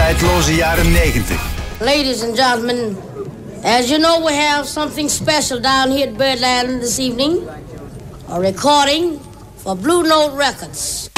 tijdloze jaren 90. Ladies and gentlemen, as you know, we have something special down here at Birdland this evening. A recording for Blue Note Records.